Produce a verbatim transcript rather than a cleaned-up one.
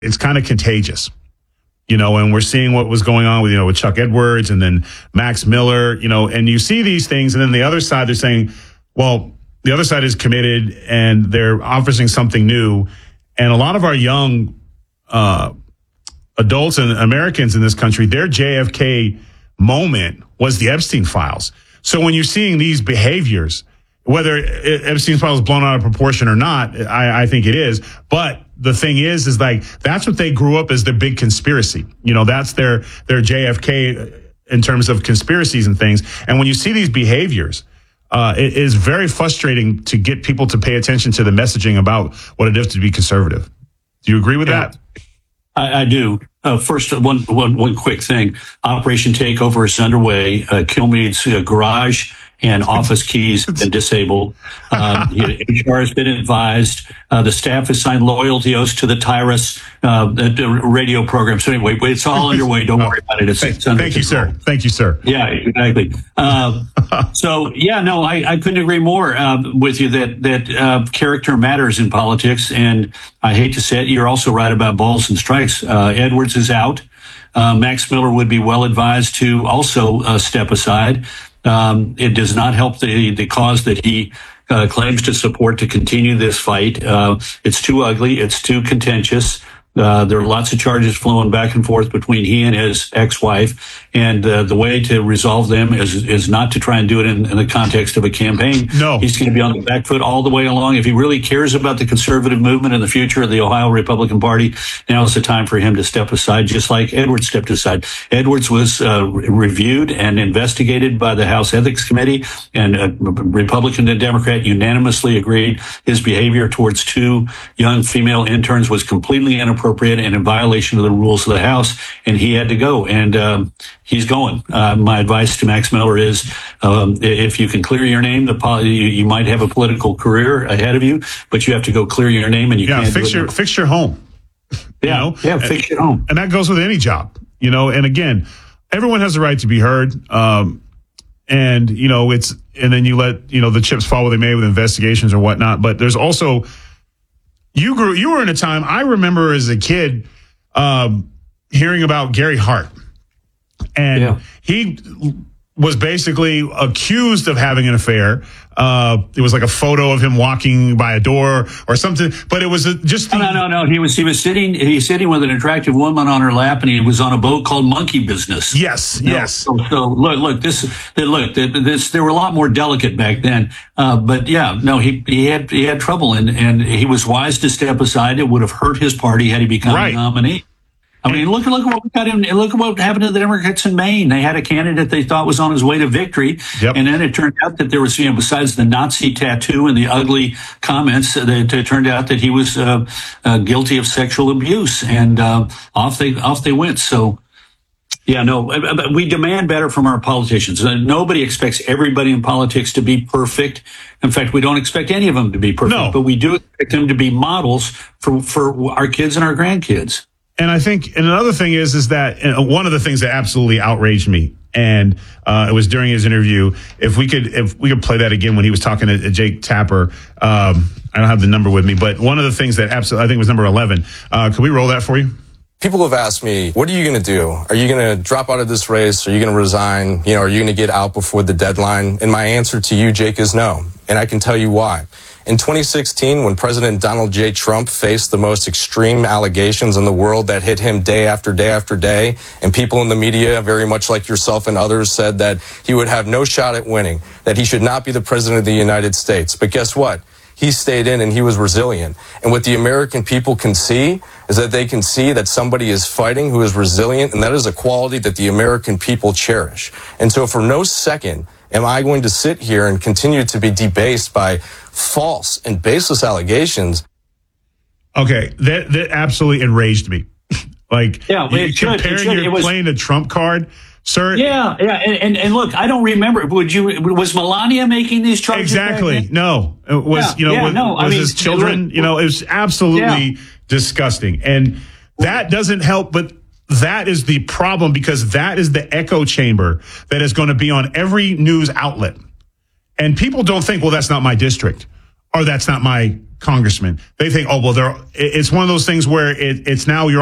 it's kind of contagious. You know, and we're seeing what was going on with, you know, with Chuck Edwards and then Max Miller, you know, and you see these things. And then the other side, they're saying, well, the other side is committed and they're offering something new. And a lot of our young uh, adults and Americans in this country, their J F K moment was the Epstein files. So when you're seeing these behaviors, whether Epstein's files is blown out of proportion or not, I, I think it is. But the thing is, is like, that's what they grew up as their big conspiracy. You know, that's their, their J F K in terms of conspiracies and things. And when you see these behaviors, uh, it is very frustrating to get people to pay attention to the messaging about what it is to be conservative. Do you agree with yeah, that? I, I do. Uh, first, one, one, one quick thing. Operation Takeover is underway. Uh, Kilmeade's uh, garage and office keys have been disabled. Um, H R has been advised. Uh, the staff has signed loyalty oaths to the Tyrus uh, the radio program. So anyway, it's all underway. Don't worry about it. It's, thank, it's under thank you, control. sir. Thank you, sir. Yeah, exactly. Uh, so, yeah, no, I, I couldn't agree more uh, with you that that uh, character matters in politics. And I hate to say it, you're also right about balls and strikes. Uh, Edwards is out. Uh, Max Miller would be well advised to also uh, step aside. Um, it does not help the, the cause that he uh, claims to support to continue this fight. Uh, it's too ugly. It's too contentious. Uh, there are lots of charges flowing back and forth between he and his ex-wife, and uh, the way to resolve them is is not to try and do it in, in the context of a campaign. No. He's going to be on the back foot all the way along. If he really cares about the conservative movement and the future of the Ohio Republican Party, now is the time for him to step aside, just like Edwards stepped aside. Edwards was uh, reviewed and investigated by the House Ethics Committee, and uh, Republican and Democrat unanimously agreed his behavior towards two young female interns was completely inappropriate and in violation of the rules of the House, and he had to go, and um, he's going. Uh, my advice to Max Miller is, um, if you can clear your name, the poli- you, you might have a political career ahead of you, but you have to go clear your name, and you yeah, can't fix do your it. fix your home. Yeah, you know? yeah, fix your home, and that goes with any job, you know. And again, everyone has the right to be heard, um, and you know it's, and then you let you know the chips fall where they may with investigations or whatnot. But there's also You grew. You were in a time, I remember as a kid, um, hearing about Gary Hart, and yeah. he was basically accused of having an affair. Uh, it was like a photo of him walking by a door or something, but it was a, just the, no, no, no, no. He was he was sitting he was sitting with an attractive woman on her lap, and he was on a boat called Monkey Business. Yes, no, yes. So, so look, look, this, look, this. They were a lot more delicate back then, uh, but yeah, no, he he had he had trouble, and and he was wise to step aside. It would have hurt his party had he become right. a nominee. I mean, look, look at what we got in, look at what happened to the Democrats in Maine. They had a candidate they thought was on his way to victory. Yep. And then it turned out that there was, you know, besides the Nazi tattoo and the ugly comments, that it turned out that he was uh, uh, guilty of sexual abuse. And uh, off they off they went. So, yeah, no, we demand better from our politicians. Nobody expects everybody in politics to be perfect. In fact, we don't expect any of them to be perfect. No. But we do expect them to be models for, for our kids and our grandkids. And I think, and another thing is, is that one of the things that absolutely outraged me, and uh, it was during his interview. If we could, if we could play that again when he was talking to Jake Tapper. Um, I don't have the number with me, but one of the things that absolutely, I think it was number eleven. Uh, can we roll that for you? People have asked me, what are you going to do? Are you going to drop out of this race? Are you going to resign? You know, are you going to get out before the deadline? And my answer to you, Jake, is no. And I can tell you why. In twenty sixteen, when President Donald J. Trump faced the most extreme allegations in the world that hit him day after day after day, and people in the media, very much like yourself and others, said that he would have no shot at winning, that he should not be the president of the United States. But guess what? He stayed in and he was resilient. And what the American people can see is that they can see that somebody is fighting who is resilient, and that is a quality that the American people cherish. And so for no second am I going to sit here and continue to be debased by false and baseless allegations. Okay, that that absolutely enraged me. Like, yeah, well, it comparing should, it should. your It was, playing a Trump card, sir. Yeah, yeah, and, and and look, I don't remember. Would you? Was Melania making these charges? Exactly. No, it was yeah, you know yeah, was, no, was I mean, his children. Look, you know, it was absolutely yeah. disgusting, and that doesn't help. But that is the problem, because that is the echo chamber that is going to be on every news outlet. And people don't think, well, that's not my district. oh, that's not my congressman. They think, oh, well, they're, it's one of those things where it, it's now you're